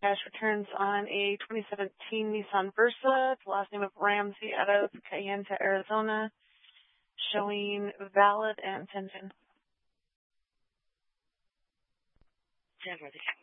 Cash returns on a 2017 Nissan Versa. It's the last name of Ramsey out of Kayenta, Arizona. Showing valid and pending. Denver, the